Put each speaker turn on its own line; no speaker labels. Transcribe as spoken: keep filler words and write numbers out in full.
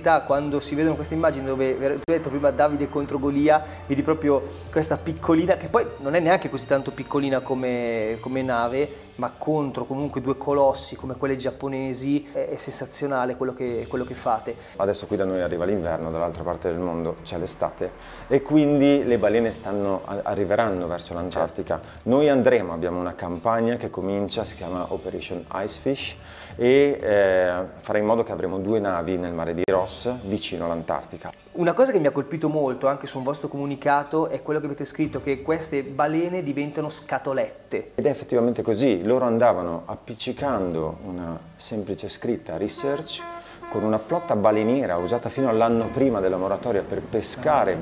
verità quando si vedono queste immagini dove, tu hai detto prima Davide contro Golia, vedi proprio questa piccolina, che poi non è neanche così tanto piccolina come, come nave, ma contro comunque due colossi come quelli giapponesi, è, è sensazionale quello che, quello che fate.
Adesso qui da noi arriva l'inverno, dall'altra parte del mondo c'è l'estate e quindi le balene stanno, arriveranno verso l'Antartica. Noi andremo, abbiamo una campagna che comincia, si chiama Operation Icefish e eh, farà in modo che avremo due navi nel mare di Ross vicino all'Antartica.
Una cosa che mi ha colpito molto anche su un vostro comunicato è quello che avete scritto, che queste balene diventano scatolette.
Ed è effettivamente così, loro andavano appiccicando una semplice scritta research con una flotta baleniera usata fino all'anno prima della moratoria per pescare